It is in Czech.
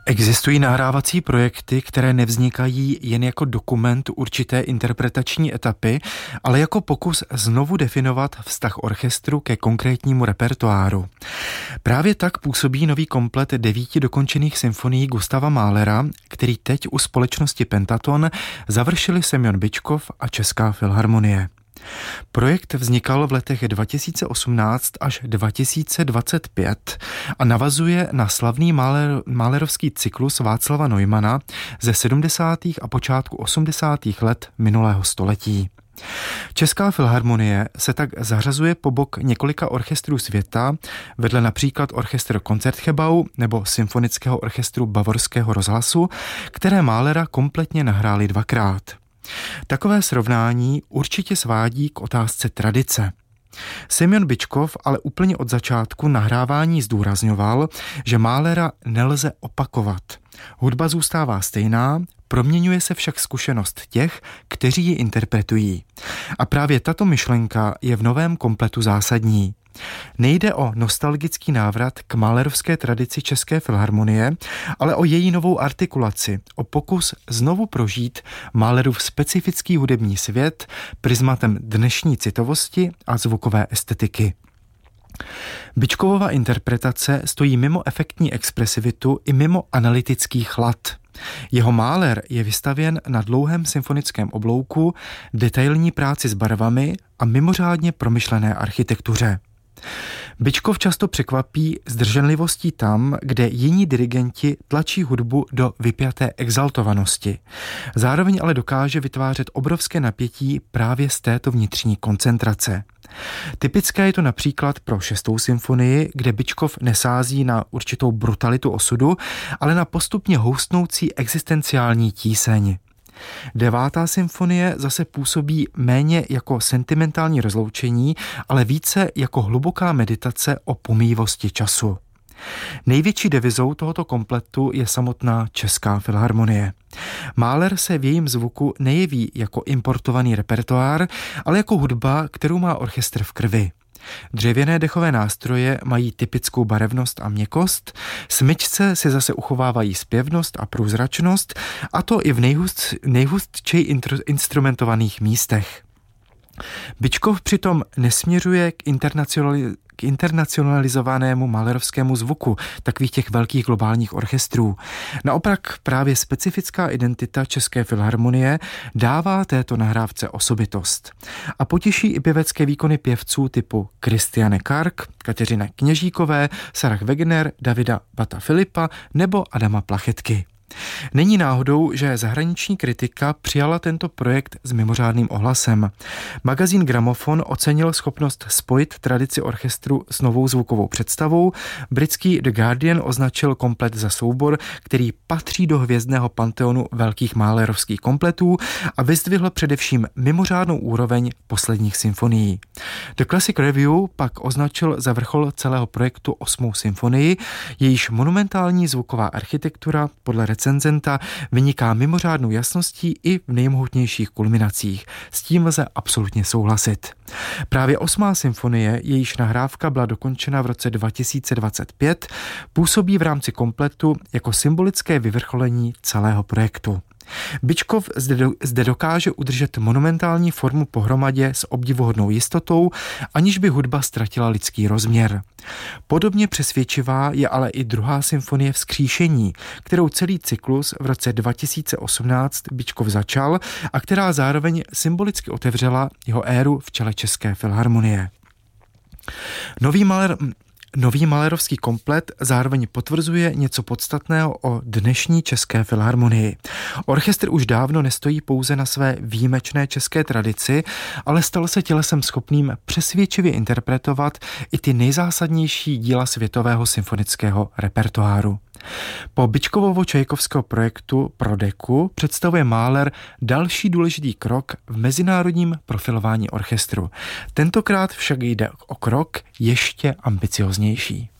Existují nahrávací projekty, které nevznikají jen jako dokument určité interpretační etapy, ale jako pokus znovu definovat vztah orchestru ke konkrétnímu repertoáru. Právě tak působí nový komplet 9 dokončených symfonií Gustava Mahlera, který teď u společnosti Pentaton završili Semjon Byčkov a Česká filharmonie. Projekt vznikal v letech 2018 až 2025 a navazuje na slavný Mahlerovský cyklus Václava Neumana ze 70. a počátku 80. let minulého století. Česká filharmonie se tak zařazuje po bok několika orchestrů světa, vedle například orchestru Koncertgebouw nebo symfonického orchestru Bavorského rozhlasu, které Mahlera kompletně nahráli 2krát. Takové srovnání určitě svádí k otázce tradice. Semjon Byčkov ale úplně od začátku nahrávání zdůrazňoval, že Mahlera nelze opakovat. Hudba zůstává stejná, proměňuje se však zkušenost těch, kteří ji interpretují. A právě tato myšlenka je v novém kompletu zásadní. Nejde o nostalgický návrat k mahlerovské tradici České filharmonie, ale o její novou artikulaci, o pokus znovu prožít Mahlerův specifický hudební svět prismatem dnešní citovosti a zvukové estetiky. Byčkovova interpretace stojí mimo efektní expresivitu i mimo analytický chlad. Jeho Mahler je vystavěn na dlouhém symfonickém oblouku, detailní práci s barvami a mimořádně promyšlené architektuře. Byčkov často překvapí zdrženlivostí tam, kde jiní dirigenti tlačí hudbu do vypjaté exaltovanosti. Zároveň ale dokáže vytvářet obrovské napětí právě z této vnitřní koncentrace. Typické je to například pro 6. symfonii, kde Byčkov nesází na určitou brutalitu osudu, ale na postupně houstnoucí existenciální tíseň. 9. symfonie zase působí méně jako sentimentální rozloučení, ale více jako hluboká meditace o pomíjivosti času. Největší devizou tohoto kompletu je samotná Česká filharmonie. Mahler se v jejím zvuku nejeví jako importovaný repertoár, ale jako hudba, kterou má orchestr v krvi. Dřevěné dechové nástroje mají typickou barevnost a měkkost, smyčce si zase uchovávají zpěvnost a průzračnost, a to i v nejhustčej instrumentovaných místech. Byčkov přitom nesměřuje k internacionalizovanému mahlerovskému zvuku takových těch velkých globálních orchestrů. Naopak právě specifická identita České filharmonie dává této nahrávce osobitost. A potěší i pěvecké výkony pěvců typu Christiane Karg, Kateřiny Kněžíkové, Sarah Wegener, Davida Bata Filipa nebo Adama Plachetky. Není náhodou, že zahraniční kritika přijala tento projekt s mimořádným ohlasem. Magazín Gramofon ocenil schopnost spojit tradici orchestru s novou zvukovou představou, britský The Guardian označil komplet za soubor, který patří do hvězdného panteonu velkých mahlerovských kompletů a vyzdvihl především mimořádnou úroveň posledních symfonií. The Classic Review pak označil za vrchol celého projektu 8. symfonii, jejíž monumentální zvuková architektura podle recenzenta vyniká mimořádnou jasností i v nejmohutnějších kulminacích. S tím lze absolutně souhlasit. Právě 8. symfonie, jejíž nahrávka byla dokončena v roce 2025, působí v rámci kompletu jako symbolické vyvrcholení celého projektu. Byčkov zde dokáže udržet monumentální formu pohromadě s obdivuhodnou jistotou, aniž by hudba ztratila lidský rozměr. Podobně přesvědčivá je ale i 2. symfonie Vzkříšení, kterou celý cyklus v roce 2018 Byčkov začal a která zároveň symbolicky otevřela jeho éru v čele České filharmonie. Nový mahlerovský komplet zároveň potvrzuje něco podstatného o dnešní České filharmonii. Orchestr už dávno nestojí pouze na své výjimečné české tradici, ale stal se tělesem schopným přesvědčivě interpretovat i ty nejzásadnější díla světového symfonického repertoáru. Po Byčkovovo-Čajkovského projektu Prodeku představuje Mahler další důležitý krok v mezinárodním profilování orchestru. Tentokrát však jde o krok ještě ambicioznější.